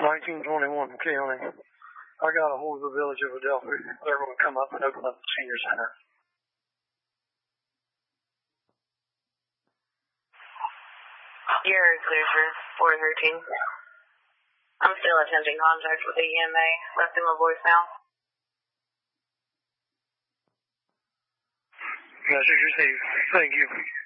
1921 County. I got a hold of the Village of Adelphia. They're going to come up and open up the senior center. You're clear for 413. I'm still attempting contact with the EMA. Left him a voicemail. Message received. Thank you.